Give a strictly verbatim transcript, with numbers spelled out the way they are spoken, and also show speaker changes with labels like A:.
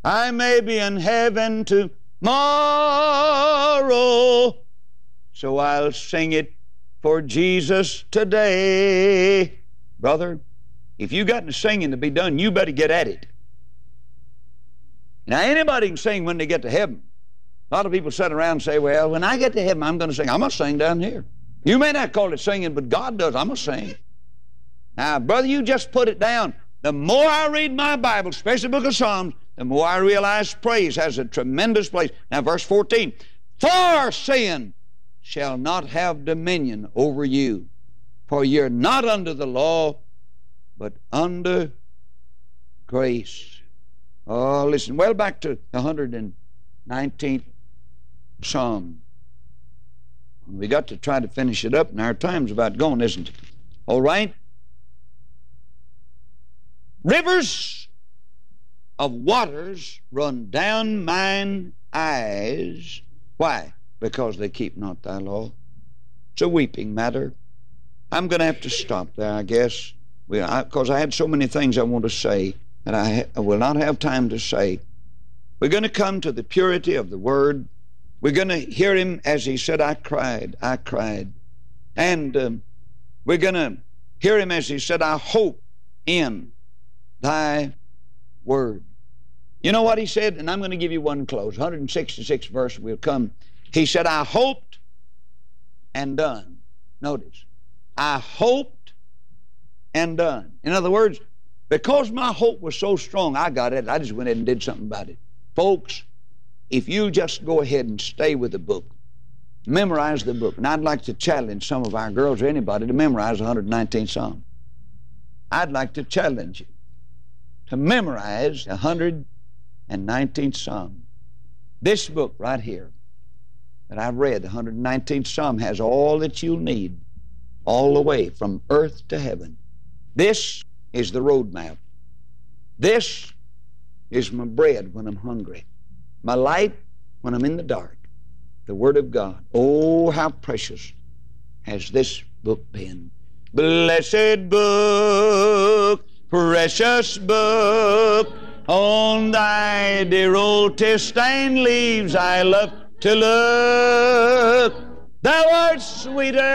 A: I may be in heaven tomorrow, so I'll sing it for Jesus today. Brother, if you got the singing to be done, you better get at it. Now, anybody can sing when they get to heaven. A lot of people sit around and say, well, when I get to heaven, I'm going to sing. I'm going to sing down here. You may not call it singing, but God does. I'm going to sing. Now, brother, you just put it down. The more I read my Bible, especially the book of Psalms, the more I realize praise has a tremendous place. Now, verse fourteen, for sin shall not have dominion over you, for you're not under the law, but under grace. Oh, listen, well, back to the one hundred nineteenth Psalm. We got to try to finish it up, and our time's about gone, isn't it? All right? Rivers of waters run down mine eyes. Why? Because they keep not thy law. It's a weeping matter. I'm going to have to stop there, I guess, because I, I had so many things I want to say that I, I will not have time to say. We're going to come to the purity of the Word. We're going to hear Him as He said, I cried, I cried. And um, we're going to hear Him as He said, I hope in thy word. You know what He said? And I'm going to give you one close. one hundred sixty-sixth verse will come. He said, I hoped and done. Notice, I hoped and done. In other words, because my hope was so strong, I got it. I just went ahead and did something about it. Folks, if you just go ahead and stay with the book, memorize the book. And I'd like to challenge some of our girls or anybody to memorize the one hundred nineteenth Psalm. I'd like to challenge you to memorize the one hundred nineteenth Psalm. This book right here that I've read, the one hundred nineteenth Psalm, has all that you'll need all the way from earth to heaven. This is the road map. This is my bread when I'm hungry, my light when I'm in the dark, the Word of God. Oh, how precious has this book been. Blessed book, precious book, on thy dear old tear-stained leaves I love to look. Thou art sweeter